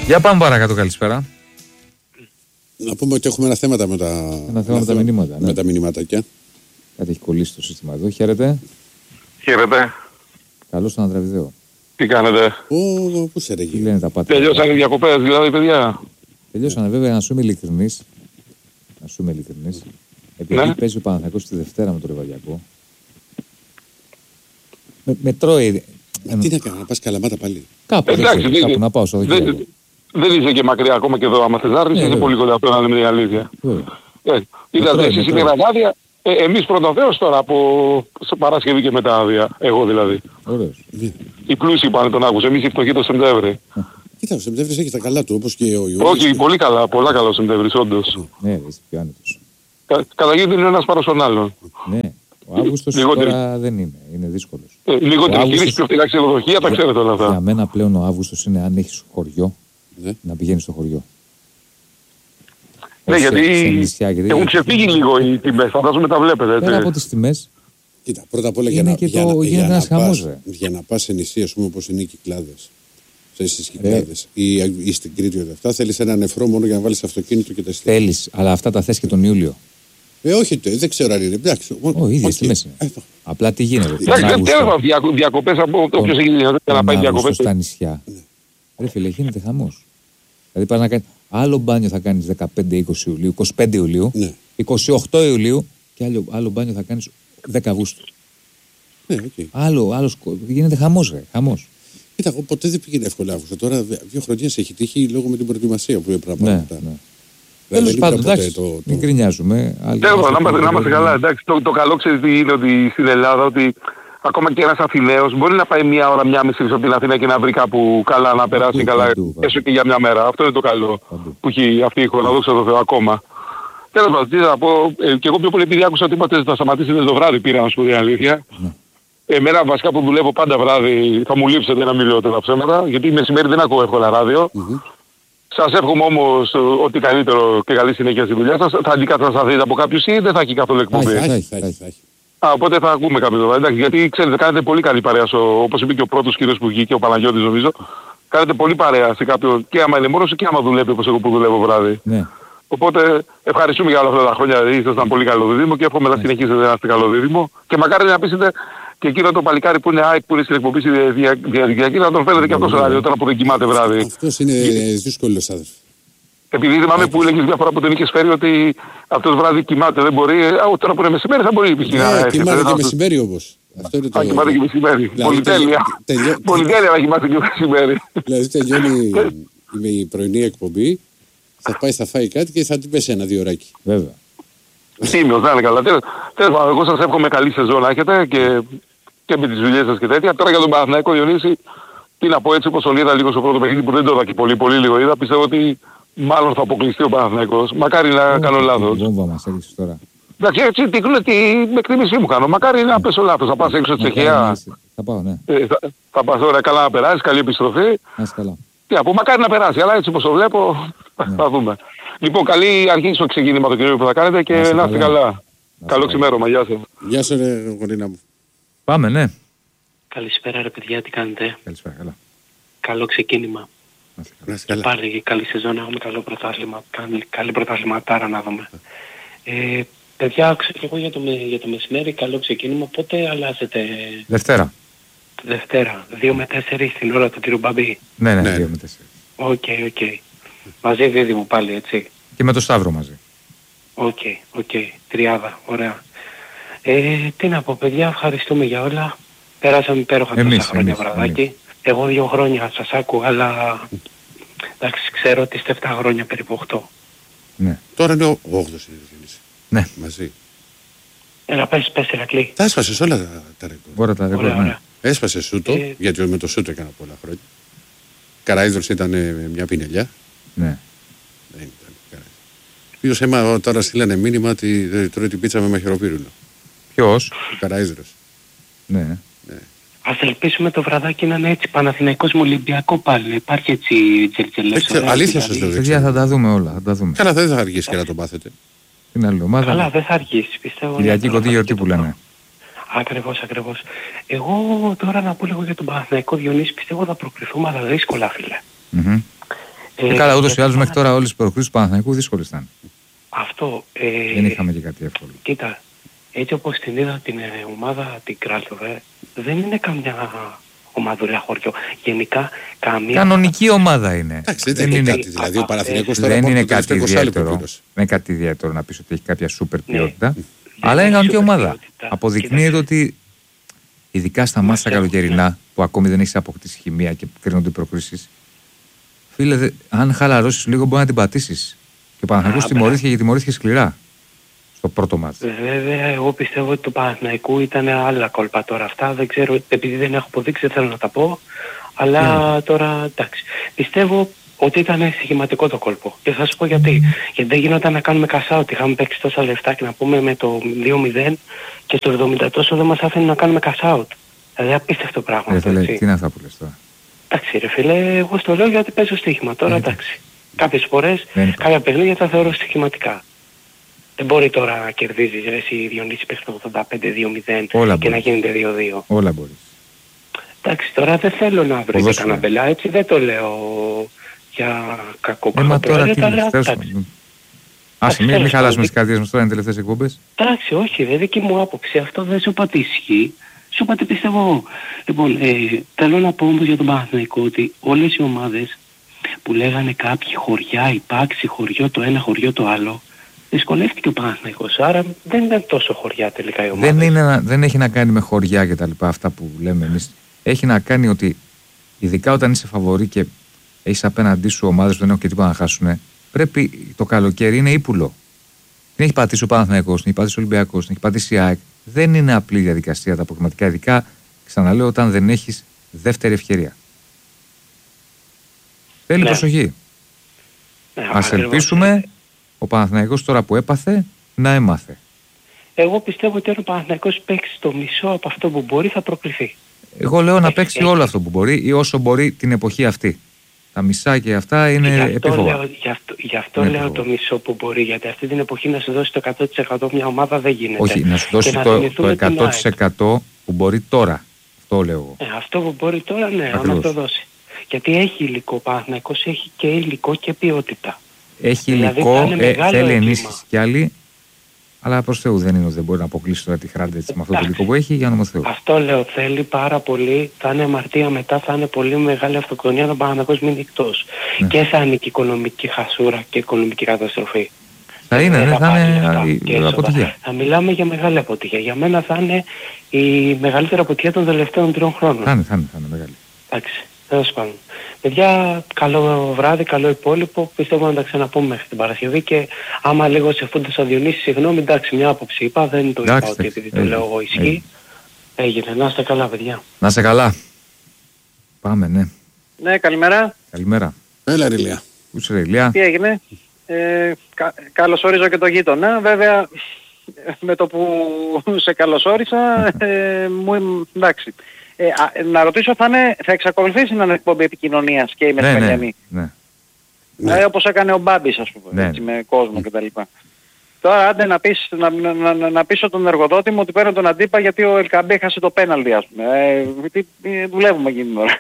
Για πάμε παρακάτω, καλησπέρα. Να πούμε ότι έχουμε ένα θέμα με τα μηνύματα. Με τα μηνυματάκια. Κάτι έχει κολλήσει το σύστημα εδώ. Χαίρετε. Χαίρετε. Καλώς τον Ανδραβιδέο. Τι κάνετε? Πού σε ρεγεί. Τι λένε τα πάτε. Τελειώσαν οι διακοπές δηλαδή, παιδιά? Τελειώσανε βέβαια, να σου είμαι ειλικρινής. Επειδή παίζει ο Παναθηναϊκός τη Δευτέρα με το Ρεβαγιακό. Με τρώει. Τι να κάνω, να πας Καλαμάτα πάλι? Κάπου να πάω στο Δεκέμβριο. Δεν είσαι και μακριά ακόμα και εδώ, άμα θες να έρθεις, είσαι πολύ κοντά αυτό, να λέμε την αλήθεια. Είδατε, εσείς είναι άδεια, εμείς πρώτα Θεός τώρα από Παρασκευή και μετά άδεια, εγώ δηλαδή. Ωραίος. Οι πλούσιοι πάνε τον Αύγουστο, εμείς οι φτωχοί το Σεπτέμβρη. Κοίτα, ο Σεπτέμβρης έχει τα καλά του, όπως και ο Ιούλιος. Όχι, πολύ καλά, πολλά καλά ο Σεπτέμβρης, όντως. Ναι, είσαι πιο άνετος. Καταγείται είναι ένας πάρος τον άλλον. Ναι, ο Αύγουστος τώρα δεν είναι δύσκολος. Λιγότερη κίνηση, πιο φτηνά ξενοδοχεία, τα ξέρετε όλα αυτά. Για μένα πλέον ο Αύγουστος είναι αν έχεις χωριό, να πηγαίνεις στο χωριό. Ναι, γιατί έχουν ξεφύγει λίγο οι τιμές, φαντάζομαι τα βλέπετε. Πέρα από τις τιμές, κοίτα, πρώτα απ' όλα για να πας σε νησί, ας πούμε, όπως είναι οι Κυκλάδες, στις Κυκλάδες ή στην Κρήτη ή αυτά, θέλεις ένα νεφρό μόνο για να βάλεις αυτοκίνητο και τα εισιτήρια. Θέλεις, αλλά αυτά τα θες και τον Ιούλιο. Όχι, δεν ξέρω αν είναι. Εντάξει. Ίδιες τιμές είναι. Απλά τι γίνεται. Διακοπές από όποιος έχει δυνατότητα να πάει διακοπές στα νησιά. Ρε φίλε, γίνεται χαμός. Δηλαδή πας να κάνεις άλλο μπάνιο θα κάνεις 15-20 Ιουλίου, 25 Ιουλίου, 28 Ιουλίου και άλλο μπάνιο θα κάνεις 10 Αυγούστου. Ναι, άλλο γίνεται χαμός, ρε. Χαμός. Κοίτα, εγώ ποτέ δεν πήγαινε εύκολα Αύγουστο. Τώρα 2 χρονιές έχει τύχει λόγω με την προετοιμασία που έπρεπε να πάρουμε. Τέλος πάντων, εντάξει, μην κρινιάζουμε. Να είμαστε καλά, εντάξει. Το καλό ξέρεις τι είναι, ότι στην Ελλάδα, ότι ακόμα και ένας Αθηναίος μπορεί να πάει μία ώρα, μία μισή από την Αθήνα και να βρει κάπου καλά, να περάσει καλά, έστω και για μια μέρα. Αυτό είναι το καλό που έχει αυτή η χώρα, δόξα τω Θεώ ακόμα. Τέλος πάντων, τι θα πω, και εγώ πιο πολύ επειδή άκουσα ότι είπατε θα σταματήσετε το βράδυ, πήρα να σου πω την αλήθεια. Εμένα βασικά που δουλεύω πάντα βράδυ, θα μου λείψετε να μην λέω τα ψέματα, γιατί μεσημέρι δεν ακούω εύκολα ράδιο. Σας εύχομαι όμως ότι καλύτερο και καλή συνέχεια στη δουλειά σας. Θα αντικατασταθείτε από κάποιους ή δεν θα έχει καθόλου εκπομπή? Θα. Οπότε θα ακούμε κάποιο το εντάξει, γιατί ξέρετε κάνετε πολύ καλή παρέα, όπως είπε και ο πρώτος κύριος που βγήκε, ο Παναγιώτης νομίζω. Κάνετε πολύ παρέα σε κάποιον και άμα είναι μόνος και άμα δουλεύει όπως εγώ που δουλεύω βράδυ. Ναι. Οπότε ευχαριστούμε για όλα αυτά τα χρόνια, ήσασταν πολύ καλό δίδυμο και εύχομαι να συνεχίσετε να είστε καλό δίδυμο. Και μακάρι να πείσετε και εκείνο το παλικάρι που είναι ΑΕΚ που είναι στην εκπομπή στη διαδικτυακή να τον φέρετε και αυτός ράδιο τώρα που δεν κοιμάται βράδυ. Αυτός είναι δύσκολος αδερφέ. Επειδή θυμάμαι που έλεγες μια φορά που τον είχες φέρει ότι αυτός βράδυ κοιμάται, δεν μπορεί, τώρα που είναι μεσημέρι θα μπορεί η πισίνα. Κοιμάται και μεσημέρι όμως. Αυτό είναι το... κοιμάται και μεσημέρι. Πολυτέλεια. Πολυτέλεια να κοιμάται και μεσημέρι. Δηλαδή τελειώνει η πρωινή εκπομπή, θα φάει κάτι και θα την πέσει 1-2 ωράκι. Βέβαια. Τίμιος, να είναι καλά. Τέλος πάντων, εγώ σας εύχομαι καλή σεζόν να έχετε και με τις δουλειές σας και τέτοια. Τώρα για τον Παναθηναϊκό, Διονύση, τι να πω, έτσι όπως τον είδα λίγο στο πρώτο παιχνίδι που δεν το είδα και πολύ λίγο είδα, πιστεύω ότι μάλλον θα αποκλειστεί ο Παναθηναϊκός. Μακάρι να κάνω λάθος. Βόμβα μας έριξες τώρα. Εντάξει, έτσι την εκτίμησή μου κάνω. Μακάρι να πέσω λάθος. Θα πας έξω στη Τσεχία. Θα πάω, ναι. Θα πας τώρα καλά να περάσεις, καλή επιστροφή. Τι να πω, μακάρι να περάσει, αλλά έτσι όπως το βλέπω θα δούμε. Λοιπόν, καλή αρχή στο ξεκίνημα το κύριο που θα κάνετε και να είστε καλά. Καλό ξημέρωμα, γεια σας. Γεια σου ρε γονίνα μου. Πάμε, ναι. Καλησπέρα ρε παιδιά, τι κάνετε? Καλησπέρα, καλά. Καλό ξεκίνημα. Και πάλι καλή σεζόν, έχουμε καλό πρωτάθλημα, καλή πρωταθληματάρα να δούμε. Παιδιά, άκουσα και εγώ για το μεσημέρι, καλό ξεκίνημα, πότε αλλάζετε? Δευτέρα. 2 με 4 στην ώρα του κύριου Μπαμπή. Ναι, 2 με 4. Οκ. Μαζί δίδυμο πάλι, έτσι. Και με το Σταύρο μαζί. Οκ. Τριάδα, ωραία. Τι να πω παιδιά, ευχαριστούμε για όλα. Πέρασαμε υπέροχα τόσα χρόνια βραδάκι. Εγώ 2 χρόνια σας άκουγα, αλλά εντάξει, ξέρω ότι είστε 7 χρόνια περίπου 8. Ναι. Τώρα είναι ο 8ος. Ναι. Μαζί. Έλα πες Ερακλή. Τα έσπασες όλα τα ρεκόρ. Ωραία. Έσπασε σούτο, γιατί με το σούτο έκανα πολλά χρόνια. Καράιδρος ήταν μια πινελιά. Ναι. Δεν ήταν Καράιδρος. Ποιος τώρα στείλανε μήνυμα ότι τρώει την πίτσα με μαχαιροπύρουλο. Ποιος? Ο Καράιδρος. Ναι. Ας ελπίσουμε το βραδάκι να είναι έτσι Παναθηναϊκός με Ολυμπιακό πάλι. Υπάρχει έτσι τζερτζελές. Αλήθεια σας λέω. Παιδιά θα τα δούμε όλα. Καλά, δεν θα αργήσει και να το μάθετε. Την άλλη ομάδα. Καλά, δεν θα αργήσει, πιστεύω. Κυριακή κοντή γιορτή που λένε. Ακριβώς. Εγώ τώρα να πω λίγο για τον Παναθηναϊκό, Διονύση, πιστεύω θα προκριθούμε αλλά δύσκολα, φίλε. Καλά, ούτως ή άλλως μέχρι τώρα όλες οι προκρίσεις του Παναθηναϊκού δύσκολες ήταν. Αυτό. Δεν είχαμε και κάτι εύκολο. Κοίτα, έτσι όπως την είδα την ομάδα την Κράλτοβε, δεν είναι καμιά ομαδούλα χωριό. Γενικά καμία... Κανονική ομάδα είναι. Εντάξει, δεν είναι κάτι. Δηλαδή ο Παναθηναϊκός τώρα δεν είναι κάτι ιδιαίτερο. Δεν είναι κάτι ιδιαίτερο να πεις ότι έχει κάποια σούπερ ποιότητα. Αλλά είναι κανονική ομάδα. Αποδεικνύεται ότι ειδικά στα μάτια τα καλοκαιρινά που ακόμη δεν έχεις αποκτήσει χημεία και κρίνονται προκρίσεις, φίλε, αν χαλαρώσεις λίγο μπορεί να την πατήσεις. Και ο Παναθηναϊκός τιμωρήθηκε γιατί τιμωρήθηκε σκληρά στο πρώτο μάτς. Βέβαια, εγώ πιστεύω ότι του Παναθηναϊκού ήταν άλλα κόλπα τώρα αυτά. Δεν ξέρω, επειδή δεν έχω αποδείξει, δεν θέλω να τα πω. Αλλά τώρα εντάξει. Πιστεύω ότι ήταν στοιχηματικό το κόλπο. Και θα σου πω γιατί. Γιατί δεν γινόταν να κάνουμε cash out. Είχαμε παίξει τόσα λεφτά και να πούμε με το 2-0 και στο 70 τόσο δεν μας άφηνε να κάνουμε cash out. Δηλαδή απίστευτο πράγμα. Τι είναι αυτά που λες τώρα. Εντάξει ρε φίλε, εγώ στο λέω γιατί παίζω στοίχημα. Τώρα εντάξει. Κάποιες φορές, κάποια παιχνίδια τα θεωρώ στοιχηματικά. Δεν μπορεί τώρα να κερδίζεις εσύ Διονύση παίχνει το 85-2-0 και να γίνεται 2-2. Όλα μπορείς. Εντάξει, τώρα δεν θέλω να βρω για κανένα μπελά, έτσι δεν το λέω για κακό προπρέπεια, αλλά εντάξει. Άσε, μην χαλάσουμε τις καρδιές μας τώρα, είναι τελευταίες εκπομπές. Εντάξει, όχι, δεν δική μου άποψη, αυτό δεν σου είπα τι ισχύει. Σου είπα τι πιστεύω. Λοιπόν, θέλω να πω όμως για τον Παναθηναϊκό ότι όλες οι ομάδες που λέγανε κάποιοι χωριά, υπάρξει χωριό το ένα, χωριό το άλλο, δυσκολεύτηκε ο Παναθηναϊκός, άρα δεν ήταν τόσο χωριά τελικά η ομάδα. Δεν έχει να κάνει με χωριά και τα λοιπά αυτά που λέμε εμείς. Έχει να κάνει ότι ειδικά όταν είσαι φαβορί και έχεις απέναντί σου ομάδες που δεν έχουν και τίποτα να χάσουν, πρέπει το καλοκαίρι είναι ύπουλο. Την έχει πατήσει ο Παναθηναϊκός, την έχει πατήσει ο Ολυμπιακός, την έχει πατήσει η ΑΕΚ. Δεν είναι απλή διαδικασία τα προγραμματικά, ειδικά ξαναλέω όταν δεν έχεις δεύτερη ευκαιρία. Θέλει προσοχή. Ας ελπίσουμε ο Παναθηναϊκός τώρα που έπαθε να έμαθε. Εγώ πιστεύω ότι αν ο Παναθηναϊκός παίξει το μισό από αυτό που μπορεί θα προκριθεί. Εγώ λέω να παίξει όλο αυτό που μπορεί ή όσο μπορεί την εποχή αυτή. Τα μισά και αυτά είναι επίφοβα. Γι' αυτό λέω το μισό που μπορεί, γιατί αυτή την εποχή να σου δώσει το 100% μια ομάδα δεν γίνεται. Όχι, να σου δώσει το 100% που μπορεί τώρα. Αυτό λέω εγώ. Αυτό που μπορεί τώρα, ναι, άμα το δώσει. Γιατί έχει υλικό, ο Παναθηναϊκός έχει και υλικό και ποιότητα. Έχει υλικό, θέλει ενίσχυση κι άλλη. Αλλά προς Θεού δεν είναι ότι δεν μπορεί να αποκλείσει τώρα τη Χράντε με αυτό το υλικό που έχει για όνομα Θεού. Αυτό λέω, θέλει πάρα πολύ. Θα είναι αμαρτία μετά, θα είναι πολύ μεγάλη αυτοκτονία να Παναθηναϊκός μείνει εκτός. Ναι. Και θα είναι και οικονομική χασούρα και οικονομική καταστροφή. Θα είναι, θα είναι αποτυχία. Θα μιλάμε για μεγάλη αποτυχία. Για μένα θα είναι η μεγαλύτερη αποτυχία των τελευταίων 3 χρόνων. Θα είναι μεγάλη. Εντάξει, τέλος πάντων. Παιδιά, καλό βράδυ, καλό υπόλοιπο. Πιστεύω να τα ξαναπούμε μέχρι την Παρασκευή και άμα λίγο σε φούντασα Διονύση, συγγνώμη, εντάξει, μια άποψη είπα, δεν το είπα ότι επειδή το λέω εγώ ισχύει. Έγινε. Να είστε καλά, παιδιά. Να είστε καλά. Πάμε, ναι. Ναι, καλημέρα. Καλημέρα. Έλα, Ριλία. Πού είσαι, Ριλία? Τι έγινε? Καλωσορίζω και το γείτονα. Βέβαια, με το που σε καλωσόρισα, εντάξει. Να ρωτήσω, θα εξακολουθήσει να είναι εκπομπή επικοινωνίας και η μεσημεριανή. Ναι. Όπως έκανε ο Μπάμπης, ας πούμε, έτσι, με κόσμο κτλ. Τώρα άντε να πείσω τον εργοδότη μου ότι παίρνω τον αντίπα γιατί ο Ελκαμπή έχασε το πέναλτι, ας πούμε. Δουλεύουμε εκείνη την ώρα.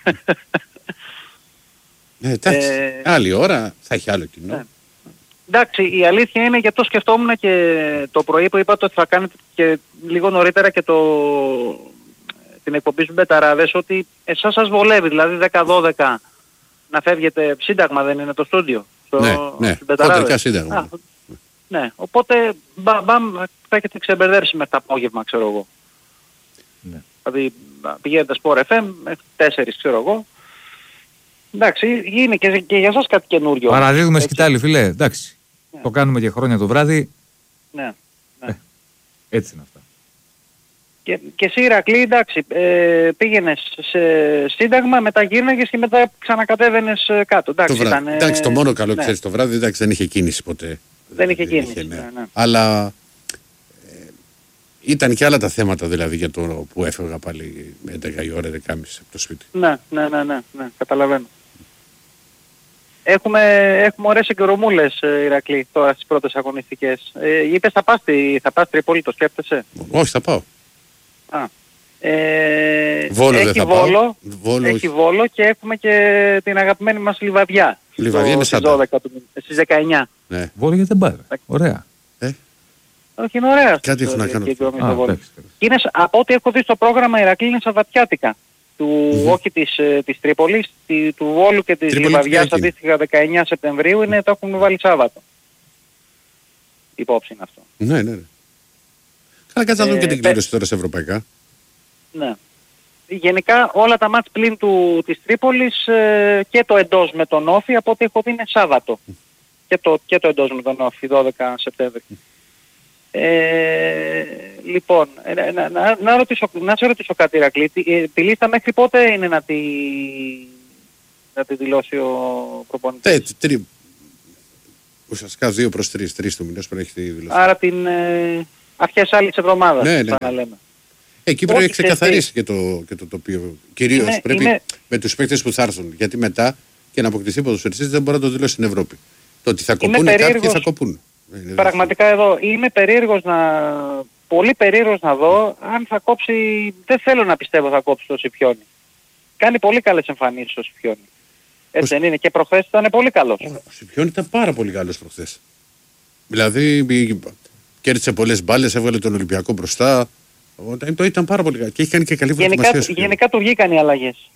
Εντάξει, άλλη ώρα θα έχει άλλο κοινό. Εντάξει, η αλήθεια είναι, γιατί το σκεφτόμουν και το πρωί που είπατε ότι θα κάνετε και λίγο νωρίτερα και την εκπομπή στους μπεταράδες, ότι εσάς σας βολεύει, δηλαδή 10-12 να φεύγετε, σύνταγμα δεν είναι το στούντιο? Ναι, κοντρικά σύνταγμα. Ναι, οπότε θα έχετε ξεμπερδέψει μέχρι το απόγευμα, ξέρω εγώ. Ναι. Δηλαδή πηγαίνετε Sport FM μέχρι 4, ξέρω εγώ. Εντάξει, είναι και για σας κάτι καινούριο. Παραδίδουμε σκητάλη, φίλε, εντάξει. Ναι. Το κάνουμε και χρόνια το βράδυ. Ναι. Έτσι είναι αυτά. Και εσύ, Ηρακλή, εντάξει, πήγαινες σε σύνταγμα, μετά γύρναγες και μετά ξανακατέβαινες κάτω. Εντάξει, το μόνο καλό, ξέρεις, το βράδυ, εντάξει, δεν είχε κίνηση ποτέ. Δεν είχε κίνηση. Ναι. Αλλά ήταν και άλλα τα θέματα, δηλαδή, για το που έφευγα πάλι 11 η ώρα, 11.30 από το σπίτι. Ναι, καταλαβαίνω. Έχουμε ωραίες εγκαιρομούλες, Ηρακλή, τώρα στις πρώτες αγωνιστικές. Είπες θα πας Τρίπολη, το σκέφτεσαι? Όχι, θα πάω. Βόλο έχει δεν θα Βόλο, Βόλο έχει Βόλο και έχουμε και την αγαπημένη μας Λιβαδιά. Λιβαδιά είναι Σάββατο. Στις 19. Ναι. Βόλο γιατί δεν πάει. Ωραία. Όχι, είναι ωραία. Κάτι έχω να κάνω. Είναι, από ό,τι έχω δει στο πρόγραμμα, Ηρακλή είναι Σαββατιάτικα. Όχι της Τρίπολης, του Βόλου και της Λιβαδιάς αντίστοιχα 19 Σεπτεμβρίου το έχουν βάλει Σάββατο. Υπόψη είναι αυτό. Ναι. Καλά, κάτσε να δούμε και την κλήρωση τώρα σε ευρωπαϊκά. Ναι. Γενικά όλα τα μάτς πλην της Τρίπολης και το εντός με τον Όφη από ό,τι έχω δει είναι Σάββατο. Και το εντός με τον Όφη, 12 Σεπτέμβρη. Λοιπόν, να σε ρωτήσω κάτι, Ηρακλή. Τη λίστα μέχρι πότε είναι να τη δηλώσει ο προπονητής? Ουσιαστικά 2 προς 3 του μηνός πρέπει να έχει τη δηλώσει. Άρα την αρχές άλλης εβδομάδας, να λέμε. Εκεί πρέπει να έχει ξεκαθαρίσει και το τοπίο. Κυρίως πρέπει με τους παίκτες που θα έρθουν. Γιατί μετά και να αποκτηθεί ποδοσφαιριστής δεν μπορεί να το δηλώσει στην Ευρώπη. Το ότι θα κοπούν κάποιοι θα κοπούν. Πραγματικά εδώ είμαι πολύ περίεργος να δω αν θα κόψει, δεν θέλω να πιστεύω θα κόψει το Σιφιόνι. Κάνει πολύ καλές εμφανίσεις ο Σιφιόνι. Έτσι δεν είναι? Και προχθές ήταν πολύ καλός. Ο Σιφιόνι ήταν πάρα πολύ καλός προχθές. Δηλαδή κέρδισε πολλές μπάλες, έβγαλε τον Ολυμπιακό μπροστά. Το ήταν πάρα πολύ καλό. Και έχει κάνει και καλή προετοιμασία. Γενικά του βγήκαν οι αλλαγές.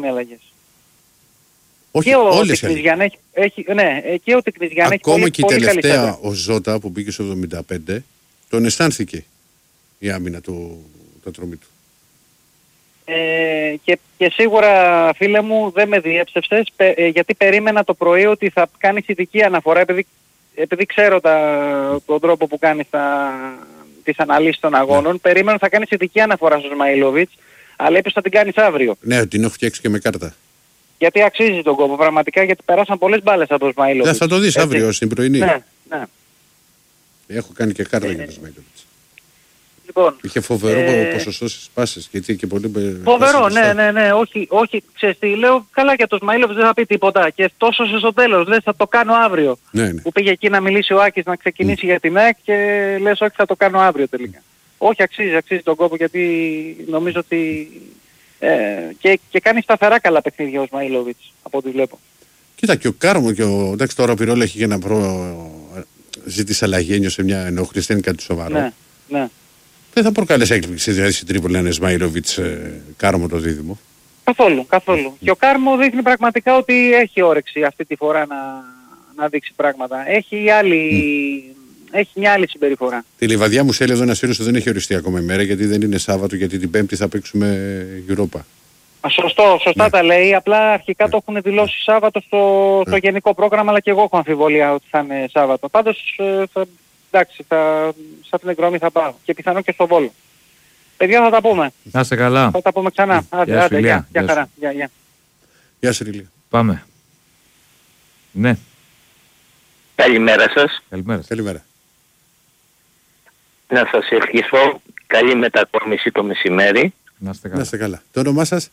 Όχι, και ο όλες Τεκνιζιάν και ο Τεκνιζιάν έχει ακόμα πολύ, και η πολύ τελευταία ο Ζώτα που μπήκε στο 75 τον αισθάνθηκε η άμυνα του τατρωμή του. Και σίγουρα, φίλε μου, δεν με διέψευσες γιατί περίμενα το πρωί ότι θα κάνεις ειδική αναφορά επειδή ξέρω τον τρόπο που κάνεις τις αναλύσεις των αγώνων. Περίμενα ότι θα κάνεις ειδική αναφορά στο Σμαΐλοβιτς, αλλά είπες θα την κάνεις αύριο. Ναι, την έχω φτιάξει και με κάρτα. Γιατί αξίζει τον κόπο πραγματικά, γιατί περάσαν πολλές μπάλες από τον Σμαΐλοβιτς. Θα το δεις αύριο στην πρωινή. Ναι. Έχω κάνει και κάρτα για τον Σμαΐλοβιτς. Λοιπόν, είχε φοβερό ποσοστό στις πάσες και πολύ φοβερό, ναι, όχι, ξέρεις τι, λέω καλά για τον Σμαΐλοβιτς δεν θα πει τίποτα και τόσο στο τέλος, λες θα το κάνω αύριο. Ναι. Που πήγε εκεί να μιλήσει ο Άκης να ξεκινήσει για την ΑΕΚ και λες όχι θα το κάνω αύριο τελικά. Όχι, αξίζει τον κόπο γιατί νομίζω ότι και κάνει σταθερά καλά παιχνίδια ο Σμαΐλοβιτς από ό,τι βλέπω. Κοίτα και ο Κάρμο και εντάξει τώρα ο Πυρόλα έχει για να ζήτησε αλλαγή, ένιωσε μια ενόχληση, δεν είναι κάτι σοβαρό. Ναι. Δεν θα προκάλεσε έκπληξη δηλαδή στην Τρίπολη να είναι Σμαΐλοβιτς Κάρμο το δίδυμο. Καθόλου. Και ο Κάρμο δείχνει πραγματικά ότι έχει όρεξη αυτή τη φορά να δείξει πράγματα. Έχει μια άλλη συμπεριφορά. Τη Λιβαδιά μου στέλνει εδώ ένα φίλος δεν έχει οριστεί ακόμα ημέρα γιατί δεν είναι Σάββατο, γιατί την Πέμπτη θα παίξουμε Europa. Σωστά τα λέει, απλά αρχικά το έχουν δηλώσει Σάββατο στο γενικό πρόγραμμα, αλλά και εγώ έχω αμφιβολία ότι θα είναι Σάββατο. Πάντως εντάξει, σε αυτήν την εκδρομή θα πάω και πιθανόν και στο Βόλο. Παιδιά θα τα πούμε. Να είστε καλά. Θα τα πούμε ξανά. Άντε, γεια χαρά. Γεια σου Ριλία. Πάμε. Ναι. Καλημέρα σας. Καλημέρα. Να σας ευχηθώ καλή μετακόμιση το μεσημέρι. Να είστε καλά. Το όνομά σας?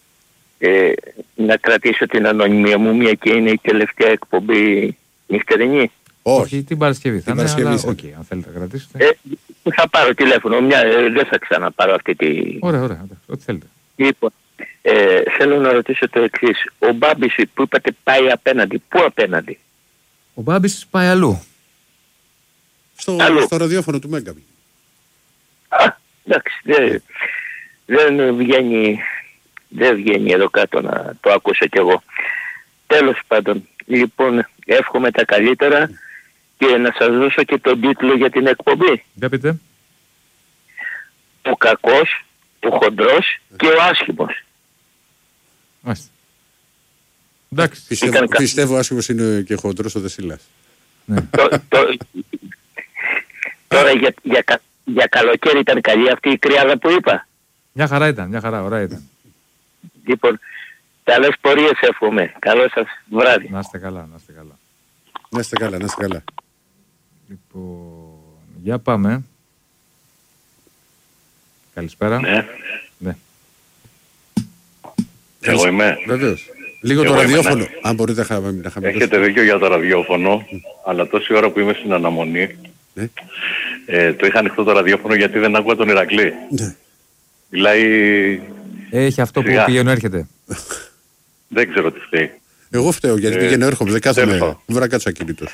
Να κρατήσω την ανωνυμία μου, μια και είναι η τελευταία εκπομπή νυχτερινή. Όχι, την Παρασκευή θα είναι, αλλά αν θέλετε να κρατήσετε. Θα πάρω τηλέφωνο, δεν θα ξαναπάρω αυτή τη... Ωραία, ό,τι θέλετε. Λοιπόν, θέλω να ρωτήσω το εξής. Ο Μπάμπης που είπατε πάει απέναντι, πού απέναντι? Ο Μπάμπης πάει αλλού. Στο ραδιόφωνο του Μέγκαμπη. Εντάξει, δεν βγαίνει εδώ κάτω να το ακούσω κι εγώ. Τέλος πάντων, λοιπόν, εύχομαι τα καλύτερα και να σας δώσω και τον τίτλο για την εκπομπή. Για πείτε. Ο κακός, ο χοντρός και ο άσχημος. Μάλιστα. Εντάξει. Πιστεύω άσχημος είναι και χοντρός ο Δεσίλας. Τώρα για καλοκαίρι ήταν καλή αυτή η κρυάδα που είπα. Μια χαρά ήταν, ωραία ήταν. Λοιπόν, καλές πορείες εύχομαι. Καλό σας βράδυ. Να είστε καλά. Να είστε καλά. Λοιπόν, για πάμε. Καλησπέρα. Ναι. Εγώ είμαι. Βεβαίως. Λίγο το ραδιόφωνο, αν μπορείτε να χαμηλώσετε. Έχετε δίκιο για το ραδιόφωνο, αλλά τόση ώρα που είμαι στην αναμονή, το είχα ανοιχτό το ραδιόφωνο γιατί δεν άκουγα τον Ηρακλή. Ναι. Μιλάει... Έχει αυτό που πηγαίνω έρχεται. Δεν ξέρω τι φταίει. Εγώ φταίω γιατί πηγαίνω έρχομαι, δεν κάθομαι. Βρά κάτσω ακίνητος.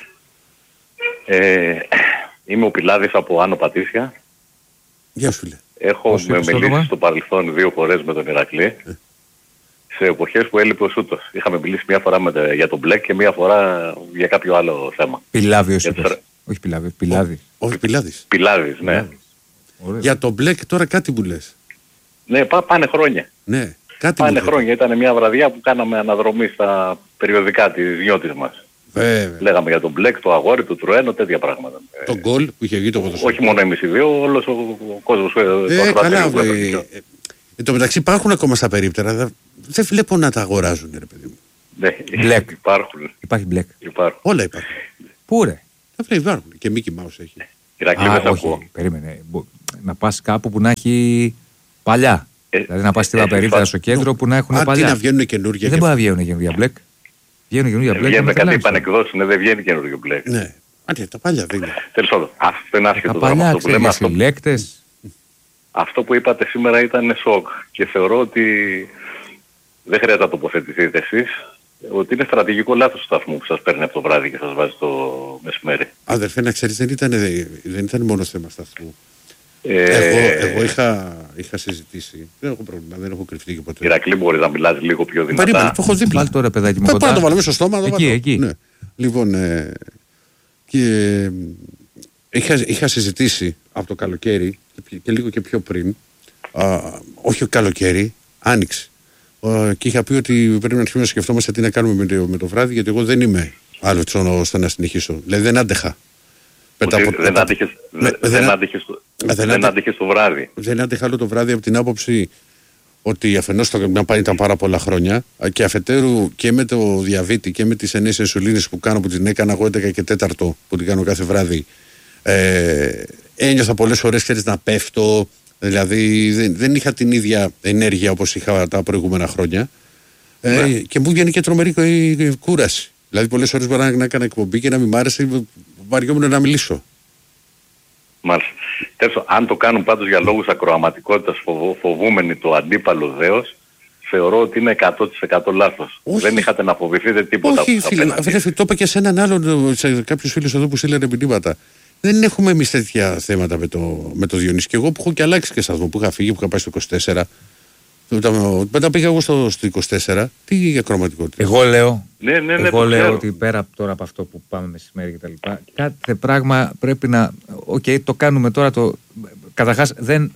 Είμαι ο Πιλάδης από Άνω Πατήσια. Γεια σου λέει. Έχω μιλήσει στο παρελθόν 2 φορές με τον Ηρακλή. Σε εποχές που έλειπε ο Σούτος. Είχαμε μιλήσει μία φορά για τον Μπλεκ και μία φορά για κάποιο άλλο θέμα. Πιλάδιος είπες. Όχι Πιλάδιος, Πιλάδης. Όχι Πιλάδης. Πιλάδης, ναι. Για τον Μπλεκ τώρα κάτι που λες. Ναι, πάνε χρόνια. Ναι, κάτι πάνε χρόνια. Ήταν μια βραδιά που κάναμε αναδρομή στα περιοδικά της νιώτης μας. Λέγαμε για τον Μπλεκ, το αγόρι, το Τρουένο, τέτοια πράγματα. Το γκολ που είχε βγει το ποδοσφαίρο. Όχι μόνο εμείς οι δύο, όλος ο κόσμος. Καλά, εν τω μεταξύ υπάρχουν ακόμα στα περίπτερα, δεν βλέπω να τα αγοράζουν, ρε παιδί μου. Ναι, Μπλεκ. Υπάρχουν. Υπάρχει Μπλεκ. Όλα υπάρχουν. Πού ρε? Υπάρχουν. Και Μίκι Μάους έχει. Όχι, περίμενε. Να πας κάπου που να έχει παλιά. Δηλαδή να πας στην περίπτερα στο κέντρο που να έχουν παλιά. Αντί να βγαίνουν καινούργια. Δεν μπορεί να βγαίνουν καινούργια Μπλεκ. Βγαίνουν καινούργια Μπλεκ. Βγαίνουν κάτι επανεκδόσεις, δεν βγαίνει καινούργιο Μπλεκ. Ναι. Άντε, τα παλιά δεν είναι. Τέλος πάντων, αυτό είναι άσχετο πράγμα. Αυτό που λέμε, αυτό που είπατε σήμερα ήταν σοκ και θεωρώ ότι δεν χρειάζεται να τοποθετηθείτε εσείς, ότι είναι στρατηγικό λάθος του σταθμού που σας παίρνει από το βράδυ και σας βάζει το μεσημέρι. Αδερφέ, να ξέρεις, δεν ήταν μόνο θέμα σταθμού. Εγώ είχα συζητήσει. Δεν έχω πρόβλημα, δεν έχω κρυφτεί και ποτέ. Ηρακλή, μπορείς να μιλάς λίγο πιο δυνατά. Περίμενε, το έχω δίπλα. Βάλ' τώρα παιδάκι μου κοντά. Πρέπει να το βάλουμε στο στόμα. Εκεί. Ναι. Λοιπόν, και είχα συζητήσει από το καλοκαίρι και λίγο και πιο πριν, όχι καλοκαίρι, άνοιξη. Και είχα πει ότι πρέπει να αρχίσουμε να σκεφτόμαστε τι να κάνουμε με το βράδυ, γιατί εγώ δεν είμαι άλλο ώστε να συνεχίσω. Δηλαδή δεν άντεχα. Δεν άντεχες το βράδυ. Δεν άντεχα άλλο το βράδυ από την άποψη ότι αφενός ήταν πάρα πολλά χρόνια και αφετέρου και με το διαβήτη και με τις εννέες ενσουλίνες που κάνω, που την έκανα εγώ 11 και 4 που την κάνω κάθε βράδυ, ένιωθα πολλές φορές, ξέρεις, να πέφτω. Δηλαδή δεν είχα την ίδια ενέργεια όπως είχα τα προηγούμενα χρόνια. Και μου βγαίνει και τρομερή κούραση. Δηλαδή πολλές ώρες μπορεί να έκανα εκπομπή και να μην μ' άρεσε, βαριόμουν να μιλήσω. Μάλιστα. Τέλος, αν το κάνουν πάντως για λόγους ακροαματικότητας, φοβούμενοι το αντίπαλο δέος, θεωρώ ότι είναι 100% λάθος. Όχι. Δεν είχατε να φοβηθείτε τίποτα. Όχι φίλε, το είπα και σε έναν άλλον, σε κάποιους φίλους εδώ που στείλανε μηνύματα. Δεν έχουμε εμείς τέτοια θέματα με το Διονύση. Και εγώ που έχω και αλλάξει και σταθμό, που είχα φύγει, που είχα πάει στο 24. Μετά πήγα εγώ στο 24. Τι για ακροαματικότητα. Εγώ λέω, λέω ότι πέρα τώρα από αυτό που πάμε μεσημέρι και τα λοιπά, κάθε πράγμα πρέπει να. Το κάνουμε τώρα. Καταρχάς δεν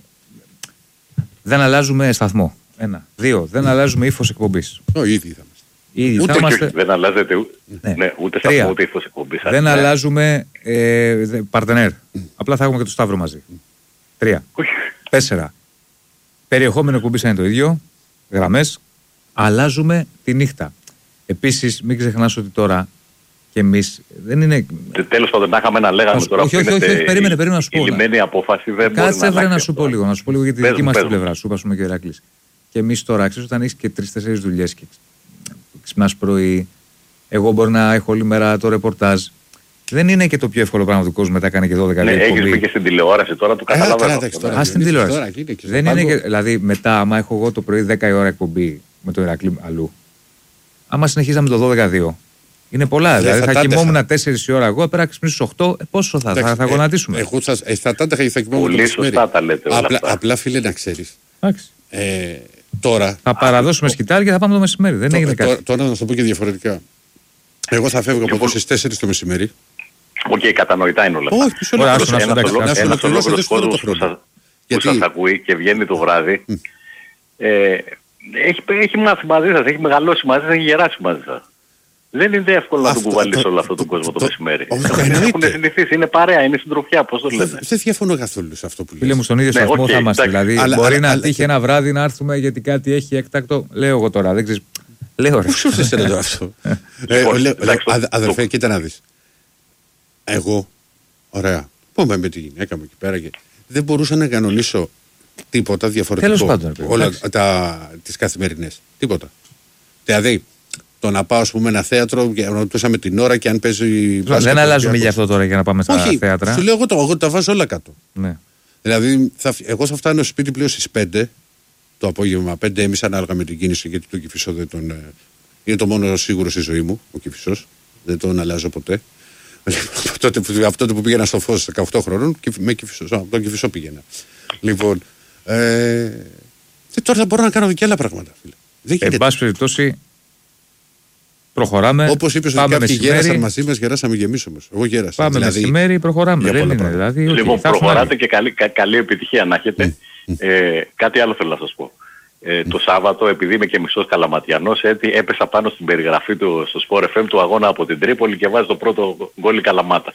αλλάζουμε σταθμό. 1. 2. Δεν αλλάζουμε ύφος εκπομπής. Ήδη θα είμαστε. Δεν αλλάζετε ούτε σταθμό ούτε ύφος εκπομπής. Δεν αλλάζουμε παρτενέρ. Απλά θα έχουμε και το Σταύρο μαζί. 3. 4. Περιεχόμενο εκπομπής είναι το ίδιο. Γραμμές. Αλλάζουμε τη νύχτα. Επίσης, μην ξεχνάς ότι τώρα και εμείς δεν είναι. Τέλος πάντων, να είχαμε να λέγαμε τώρα. Όχι, περίμενε να σου πω. Η λιμένη απόφαση δεν μπορεί να. Κάτσε να σου πω λίγο. Να σου πω λίγο για τη δική μας την πλευρά. Σου είπα, και ο Ηρακλής. Και εμείς τώρα, ξέρεις, όταν έχεις και 3-4 δουλειές και ξυπνάς πρωί, εγώ μπορεί να έχω όλη μέρα το ρεπορτάζ. Δεν είναι και το πιο εύκολο πράγμα του κόσμου μετά κάνει και 12 λεπτά. Έχεις μπει και στην τηλεόραση τώρα, το καταλαβαίνω. Στην τηλεόραση. Δεν είναι και, δηλαδή μετά, άμα έχω εγώ το πρωί 10 η ώρα εκπομπή με τον Ηρακλή αλλού, άμα συνεχίζαμε το 12-2, είναι πολλά. Δηλαδή θα κοιμόμουν 4 η ώρα εγώ, πέρα ξυπνήσω 8, πόσο θα γονατίσουμε. Εγώ θα τα είχα, θα κοιμόμουν. Πολύ σωστά τα λέτε όλα αυτά. Απλά φίλε να ξέρεις. Τώρα. Θα παραδώσουμε σκητάρι και θα πάμε το μεσημέρι. Δεν έγινε κάτι. Τώρα να σου πω και διαφορετικά. Εγώ θα φεύγω από εδώ στις 4 το μεσημέρι. Κατανοητά είναι όλα αυτά. Ένας ολόκληρος κόσμος που σας ακούει και βγαίνει το βράδυ έχει μάθει μαζί σας, έχει μεγαλώσει μαζί σας, έχει γεράσει μαζί σας. Δεν είναι εύκολο να του κουβαλείς όλο αυτόν τον κόσμο το μεσημέρι. Έχουν συνηθίσει, είναι παρέα, είναι συντροφιά, πώς το λέτε. Δεν διαφωνώ καθόλου σε αυτό που λέτε. Φίλε μου, στον ίδιο σταθμό θα είμαστε. Δηλαδή, μπορεί να τύχει ένα βράδυ να έρθουμε γιατί κάτι έχει έκτακτο. Λέω εγώ τώρα, δεν ξέρεις. Λέω ρε. Πού σου φταίει εδώ αυτό. Αδερφέ, κοίτα να δεις. Εγώ, ωραία, πούμε με τη γυναίκα μου εκεί πέρα και δεν μπορούσα να κανονίσω τίποτα διαφορετικό. Τέλος πάντων. Όλα τις καθημερινές. Τίποτα. Δηλαδή, το να πάω, ας πούμε, ένα θέατρο και να ρωτούσαμε την ώρα και αν παίζει. Δεν αλλάζουμε γι' αυτό τώρα για να πάμε στα θέατρα. Σου λέω εγώ τα βάζω όλα κάτω. Ναι. Δηλαδή, εγώ θα φτάνω στο σπίτι πλέον στις 5 το απόγευμα 5.30 ανάλογα με την κίνηση, γιατί το Κηφισό δεν τον. Είναι το μόνο σίγουρο στη ζωή μου, ο Κηφισός. Δεν τον αλλάζω ποτέ. Αυτό που πήγαινα στο Φως 18 χρόνων, με Κηφισό, από τον Κηφισό πήγαινα. Λοιπόν. Τώρα θα μπορώ να κάνω και άλλα πράγματα. Εν πάση περιπτώσει, προχωράμε. Όπως είπες ότι κάποιοι γέρασαν μαζί μας, γεράσαμε και εμείς όμως. Εγώ γέρασα. Πάμε δηλαδή, μεσημέρι, προχωράμε. Δεν είναι, δηλαδή, λοιπόν, προχωράτε και καλή επιτυχία να έχετε. Κάτι άλλο θέλω να σας πω. Το Σάββατο, επειδή είμαι και μισός Καλαματιανός, έπεσα πάνω στην περιγραφή του στο Sport FM του αγώνα από την Τρίπολη και βάζει το πρώτο γκόλ η Καλαμάτα.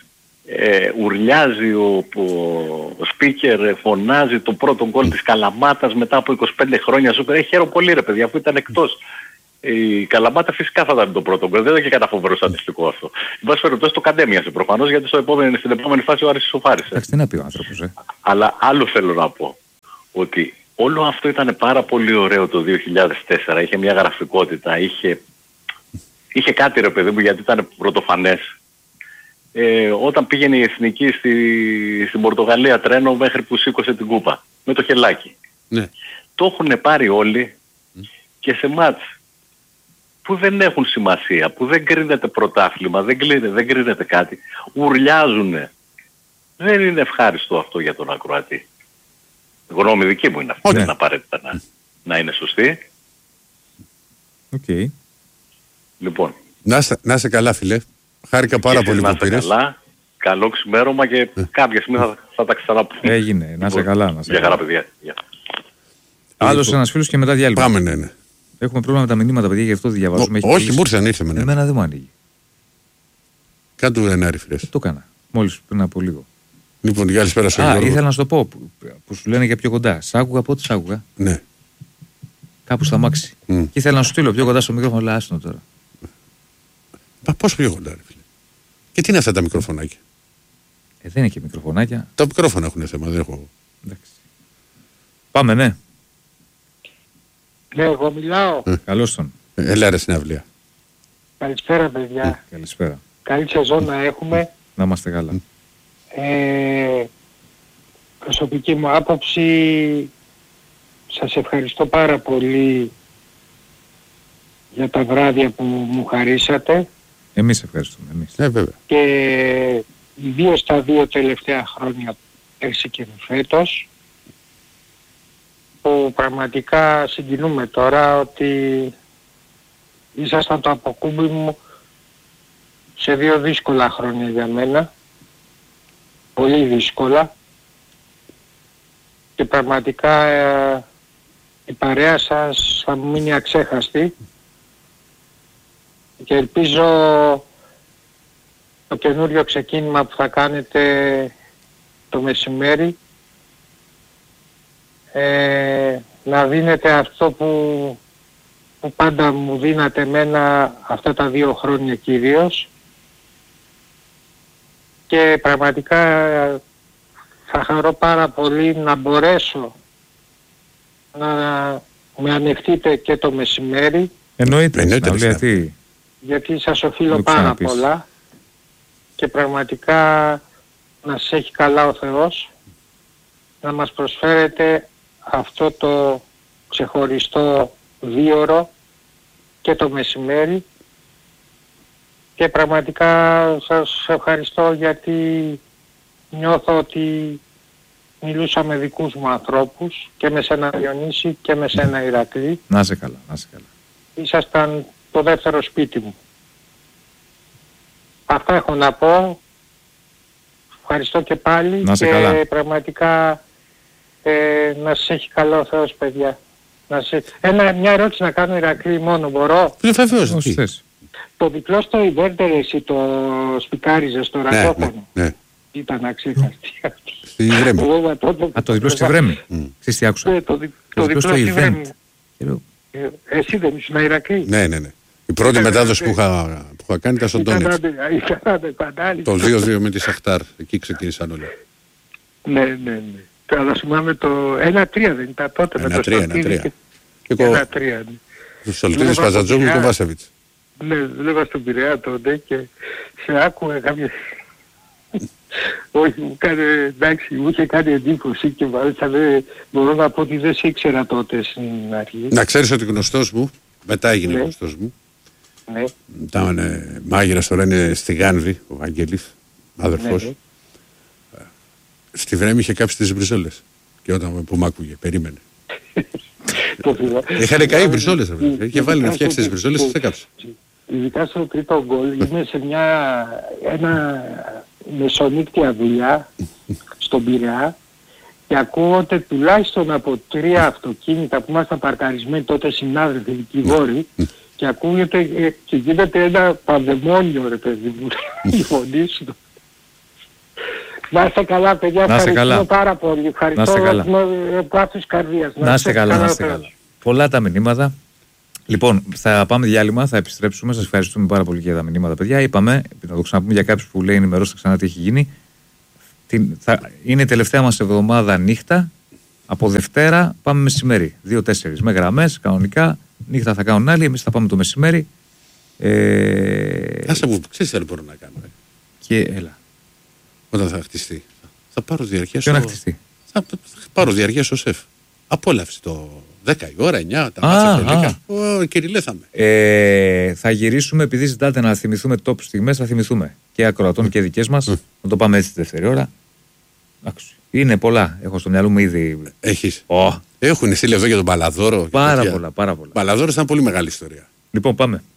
Ουρλιάζει ο speaker, φωνάζει το πρώτο γκολ της Καλαμάτας μετά από 25 χρόνια. Χαίρομαι πολύ ρε παιδιά, αφού ήταν εκτός. Η Καλαμάτα φυσικά θα ήταν το πρώτο γκολ, δεν ήταν και κατά φοβερό στατιστικό αυτό. Εν πάση περιπτώσει το καντέμιασε προφανώς, γιατί στην επόμενη φάση ο Άρης ισοφάρισε. Εντάξει, τι να πει ο άνθρωπος, Αλλά άλλο θέλω να πω, ότι όλο αυτό ήταν πάρα πολύ ωραίο το 2004, είχε μια γραφικότητα, είχε κάτι ρε παιδί μου, γιατί ήταν πρωτοφανές. Όταν πήγαινε η Εθνική στην Πορτογαλία τρένο μέχρι που σήκωσε την κούπα με το χελάκι. Ναι. Το έχουν πάρει όλοι και σε μάτς που δεν έχουν σημασία, που δεν κρίνεται πρωτάθλημα, δεν κρίνεται κάτι, ουρλιάζουνε. Δεν είναι ευχάριστο αυτό για τον ακροατή. Γνώμη δική μου είναι αυτή, δεν είναι απαραίτητα να είναι σωστή. Okay. Λοιπόν. Να είσαι καλά φίλε. Χάρηκα πάρα πολύ που πήρες. Καλό ξημέρωμα και κάποια στιγμή θα τα ξαναπούμε. Έγινε, να είσαι καλά. Για χαρά παιδιά. Άλλος ένας φίλος και μετά διάλειμμα. Πάμε, ναι. Έχουμε πρόβλημα με τα μηνύματα παιδιά, γι' αυτό διαβάζουμε. Όχι, μου ήρθε, αν ήρθε με. Εμένα δεν μου ανοίγει. Κάτω ένα refresh. Το έκανα. Μόλις πριν από λίγο. Λοιπόν, καλησπέρα σου Γιώργο. Ήθελα να σου το πω που σου λένε για πιο κοντά. Σ' άκουγα, πότε σ' άκουγα. Ναι. Κάπου στα μάξι. Και ήθελα να σου στείλω πιο κοντά στο μικρόφωνο, αλλά άστο τώρα. Πώς πιο κοντά, ρε φίλε. Και τι είναι αυτά τα μικροφωνάκια. Δεν είναι και μικροφωνάκια. Τα μικρόφωνα έχουν θέμα, δεν έχω. Εντάξει. Πάμε, ναι. Ναι, εγώ μιλάω. Καλώς τον. Έλα ρε συναυλία. Καλησπέρα παιδιά. Καλησπέρα. Καλή σεζόν να έχουμε. Να είμαστε καλά. Προσωπική μου άποψη, σας ευχαριστώ πάρα πολύ για τα βράδια που μου χαρίσατε. Εμείς ευχαριστούμε. Βέβαια. Και ιδίως τα 2 τελευταία χρόνια, πέρσι και φέτος, που πραγματικά συγκινούμε τώρα ότι ήσασταν το αποκούμπι μου σε 2 δύσκολα χρόνια για μένα. Πολύ δύσκολα. Και πραγματικά η παρέα σας θα μου μείνει αξέχαστη. Και ελπίζω το καινούριο ξεκίνημα που θα κάνετε το μεσημέρι να δίνετε αυτό που πάντα μου δίνατε εμένα αυτά τα 2 χρόνια κυρίως. Και πραγματικά θα χαρώ πάρα πολύ να μπορέσω να με ανεχτείτε και το μεσημέρι. Εννοείται. Γιατί σας οφείλω πάρα πολλά και πραγματικά να σας έχει καλά ο Θεός, να μας προσφέρετε αυτό το ξεχωριστό 2ωρο και το μεσημέρι. Και πραγματικά σας ευχαριστώ γιατί νιώθω ότι μιλούσα με δικούς μου ανθρώπους και με σένα Διονύση και με σένα Ηρακλή. Να είσαι καλά, να είσαι καλά. Ήσασταν το δεύτερο σπίτι μου. Αυτά έχω να πω. Ευχαριστώ και πάλι και καλά. Πραγματικά να σας έχει καλό ο Θεός παιδιά. Μια ερώτηση να κάνω Ηρακλή μόνο μπορώ. Το διπλό στο Ιβέρντερ εσύ το σπικάριζες στο ραδιόφωνο. Ναι. Ήταν αξίχαστη αυτή. Στη Βρέμη. Το διπλό στη Βρέμη. Ξέρεις τι άκουσα. Το διπλό στη Βρέμη. Εσύ δεν ήσουν Ηρακλή. Ναι. Η πρώτη μετάδοση που είχα κάνει ήταν στον Τόνετς. Το 2-2 με τη Σαχτάρ. Εκεί ξεκίνησαν όλα. Ναι. Αλλά θυμάμαι το 1-3 δεν ήταν τότε με το Σολτίδη. 1-3. Το Σολτίδης Παζατζόγλου και ο Βάσεβιτς. Ναι, δούλευα στον Πειραιά τότε και σε άκουγα κάποια... Όχι, μου είχε κάνει εντύπωση και μάλιστα μπορώ να πω ότι δεν σε ήξερα τότε στην αρχή. Να ξέρεις ότι γνωστός μου, μετά έγινε γνωστός μου. Ναι. Ήταν μάγειρας, τώρα είναι στη Γάνδη, ο Βαγγέλης, αδερφός. Ναι. Στη Βρέμη είχε κάψει τις μπριζόλες. Και όταν που μ' άκουγε, περίμενε. Είχαν καεί μπριζόλες, είχε βάλει να φτιάξει τις μπριζόλες και τις έκαψε. Ειδικά στο τρίτο γκολ, είμαι σε ένα μεσονύκτια δουλειά στον Πειραιά και ακούγονται τουλάχιστον από 3 αυτοκίνητα που ήμασταν παρκαρισμένοι τότε συνάδελφοι δικηγόροι και ακούγεται και γίνεται ένα πανδαιμόνιο, ρε παιδί μου, η φωνή σου. Να είστε καλά, παιδιά, ευχαριστώ πάρα πολύ. Ευχαριστώ από της καρδίας. Να είστε καλά. Πολλά τα μηνύματα. Λοιπόν, θα πάμε διάλειμμα, θα επιστρέψουμε. Σας ευχαριστούμε πάρα πολύ για τα μηνύματα, παιδιά. Είπαμε, να το ξαναπούμε για κάποιους που λέει ενημερώστε ξανά τι έχει γίνει. Είναι η τελευταία μας εβδομάδα νύχτα. Από Δευτέρα πάμε μεσημέρι. 2-4 με γραμμές κανονικά. Νύχτα θα κάνουν άλλοι, εμείς θα πάμε το μεσημέρι. Άσε μου, ξέρεις τι άλλο μπορώ να κάνω. Και έλα. Όταν θα χτιστεί. Θα πάρω διαρκεία Ποιο να χτιστεί. Θα πάρω διαρκεία στο σεφ. Απόλαυση το 10 η ώρα, 9, τα μάτσα τελικά. Κυριλέθαμε. Θα γυρίσουμε, επειδή ζητάτε να θυμηθούμε top στιγμές, θα θυμηθούμε και ακροατών και δικές μας. Να το πάμε έτσι τη δεύτερη ώρα. Είναι πολλά. Έχω στο μυαλό μου ήδη. Έχεις. Έχουν στείλει εδώ για τον Παλαδόρο. Πάρα πολλά. Παλαδόρος ήταν πολύ μεγάλη ιστορία. Λοιπόν, πάμε.